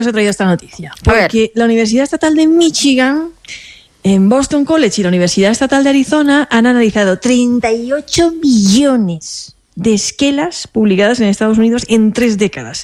os he traído esta noticia. Porque la Universidad Estatal de Michigan, en Boston College y la Universidad Estatal de Arizona han analizado 38 millones de esquelas publicadas en Estados Unidos en 3 décadas.